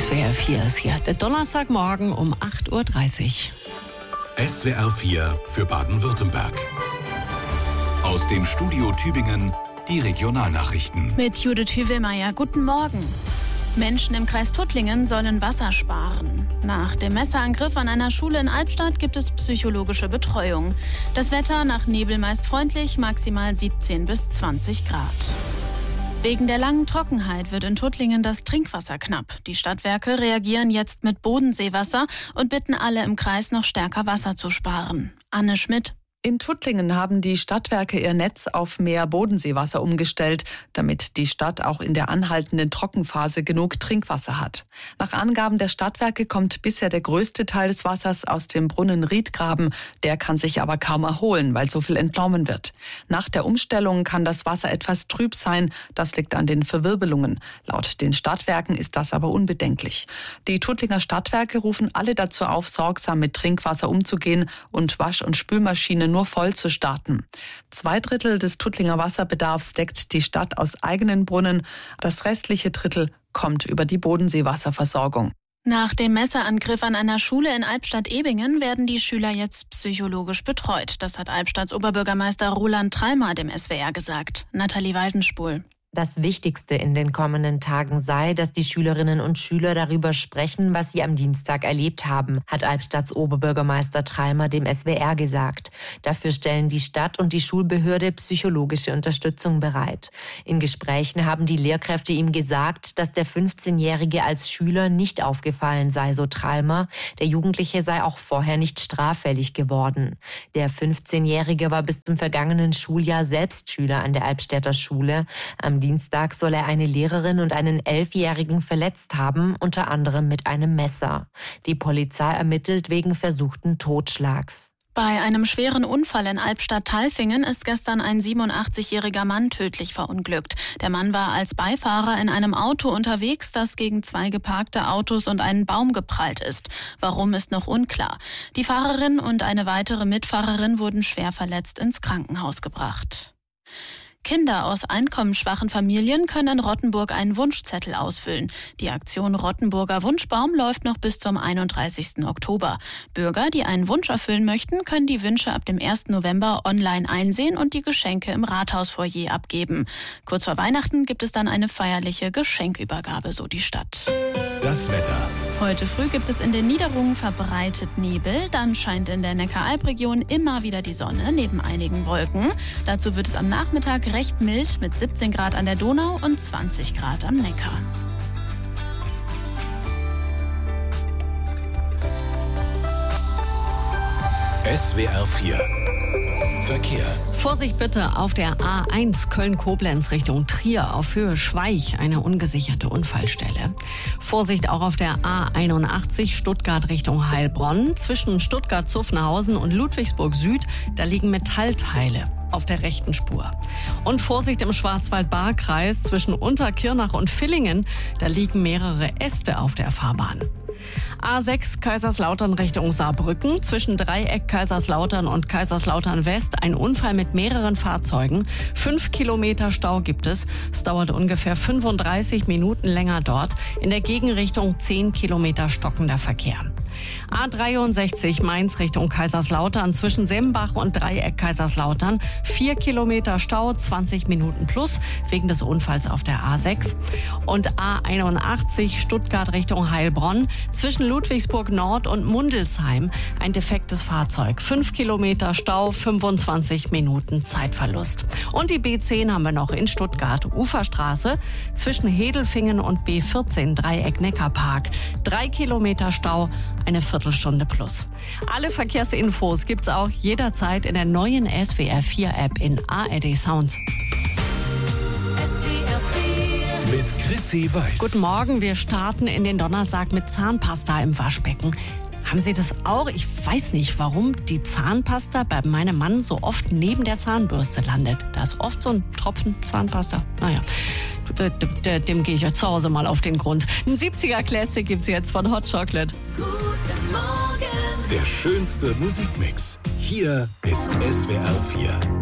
SWR 4 ist hier. Der Donnerstagmorgen um 8.30 Uhr. SWR 4 für Baden-Württemberg. Aus dem Studio Tübingen die Regionalnachrichten. Mit Judith Hüvelmeier, guten Morgen. Menschen im Kreis Tuttlingen sollen Wasser sparen. Nach dem Messerangriff an einer Schule in Albstadt gibt es psychologische Betreuung. Das Wetter nach Nebel meist freundlich, maximal 17 bis 20 Grad. Wegen der langen Trockenheit wird in Tuttlingen das Trinkwasser knapp. Die Stadtwerke reagieren jetzt mit Bodenseewasser und bitten alle im Kreis noch stärker Wasser zu sparen. Anne Schmidt. In Tuttlingen haben die Stadtwerke ihr Netz auf mehr Bodenseewasser umgestellt, damit die Stadt auch in der anhaltenden Trockenphase genug Trinkwasser hat. Nach Angaben der Stadtwerke kommt bisher der größte Teil des Wassers aus dem Brunnen Riedgraben. Der kann sich aber kaum erholen, weil so viel entnommen wird. Nach der Umstellung kann das Wasser etwas trüb sein. Das liegt an den Verwirbelungen. Laut den Stadtwerken ist das aber unbedenklich. Die Tuttlinger Stadtwerke rufen alle dazu auf, sorgsam mit Trinkwasser umzugehen und Wasch- und Spülmaschinen nur voll zu starten. 2/3 des Tuttlinger Wasserbedarfs deckt die Stadt aus eigenen Brunnen. Das restliche Drittel kommt über die Bodenseewasserversorgung. Nach dem Messerangriff an einer Schule in Albstadt-Ebingen werden die Schüler jetzt psychologisch betreut. Das hat Albstadts Oberbürgermeister Roland Thalma dem SWR gesagt. Nathalie Waldenspul. Das Wichtigste in den kommenden Tagen sei, dass die Schülerinnen und Schüler darüber sprechen, was sie am Dienstag erlebt haben, hat Albstadts Oberbürgermeister Thalma dem SWR gesagt. Dafür stellen die Stadt und die Schulbehörde psychologische Unterstützung bereit. In Gesprächen haben die Lehrkräfte ihm gesagt, dass der 15-Jährige als Schüler nicht aufgefallen sei, so Thalma. Der Jugendliche sei auch vorher nicht straffällig geworden. Der 15-Jährige war bis zum vergangenen Schuljahr selbst Schüler an der Albstädter Schule. Am Dienstag soll er eine Lehrerin und einen 11-Jährigen verletzt haben, unter anderem mit einem Messer. Die Polizei ermittelt wegen versuchten Totschlags. Bei einem schweren Unfall in Albstadt-Talfingen ist gestern ein 87-jähriger Mann tödlich verunglückt. Der Mann war als Beifahrer in einem Auto unterwegs, das gegen 2 geparkte Autos und einen Baum geprallt ist. Warum, ist noch unklar. Die Fahrerin und eine weitere Mitfahrerin wurden schwer verletzt ins Krankenhaus gebracht. Kinder aus einkommensschwachen Familien können in Rottenburg einen Wunschzettel ausfüllen. Die Aktion Rottenburger Wunschbaum läuft noch bis zum 31. Oktober. Bürger, die einen Wunsch erfüllen möchten, können die Wünsche ab dem 1. November online einsehen und die Geschenke im Rathausfoyer abgeben. Kurz vor Weihnachten gibt es dann eine feierliche Geschenkübergabe, so die Stadt. Das Wetter. Heute früh gibt es in den Niederungen verbreitet Nebel. Dann scheint in der Neckar-Alb-Region immer wieder die Sonne, neben einigen Wolken. Dazu wird es am Nachmittag recht mild mit 17 Grad an der Donau und 20 Grad am Neckar. SWR 4 Verkehr. Vorsicht bitte auf der A1 Köln-Koblenz Richtung Trier auf Höhe Schweich, eine ungesicherte Unfallstelle. Vorsicht auch auf der A81 Stuttgart Richtung Heilbronn. Zwischen Stuttgart-Zuffenhausen und Ludwigsburg Süd, da liegen Metallteile auf der rechten Spur. Und Vorsicht im Schwarzwald-Baar-Kreis zwischen Unterkirnach und Villingen, da liegen mehrere Äste auf der Fahrbahn. A6 Kaiserslautern Richtung Saarbrücken. Zwischen Dreieck Kaiserslautern und Kaiserslautern West ein Unfall mit mehreren Fahrzeugen. 5 Kilometer Stau gibt es. Es dauert ungefähr 35 Minuten länger dort. In der Gegenrichtung 10 Kilometer stockender Verkehr. A63 Mainz Richtung Kaiserslautern. Zwischen Sembach und Dreieck Kaiserslautern 4 Kilometer Stau, 20 Minuten plus wegen des Unfalls auf der A6. Und A81 Stuttgart Richtung Heilbronn. Zwischen Ludwigsburg Nord und Mundelsheim ein defektes Fahrzeug. 5 Kilometer Stau, 25 Minuten Zeitverlust. Und die B10 haben wir noch in Stuttgart. Uferstraße zwischen Hedelfingen und B14 Dreieck Neckarpark. 3 Kilometer Stau, eine Viertelstunde plus. Alle Verkehrsinfos gibt's auch jederzeit in der neuen SWR 4 App in ARD Sounds. Mit Chrissy Weiß. Guten Morgen, wir starten in den Donnerstag mit Zahnpasta im Waschbecken. Haben Sie das auch? Ich weiß nicht, warum die Zahnpasta bei meinem Mann so oft neben der Zahnbürste landet. Da ist oft so ein Tropfen Zahnpasta. Naja, dem gehe ich ja zu Hause mal auf den Grund. Ein 70er Classic gibt's jetzt von Hot Chocolate. Guten Morgen. Der schönste Musikmix. Hier ist SWR 4.